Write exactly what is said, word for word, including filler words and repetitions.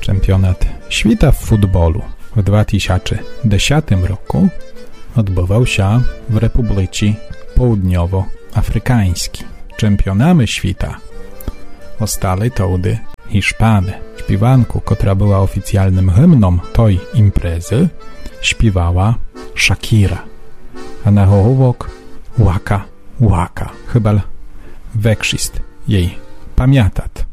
Czempionat świata w futbolu w dwa tysiące dziesiątym roku odbywał się w Republice Południowoafrykańskiej. Czempionami świata zostali wtedy Hiszpany. Śpiewanku, która była oficjalnym hymną tej imprezy, śpiewała Shakira, a na hołowok Waka Waka. Chyba większość jej pamiętat.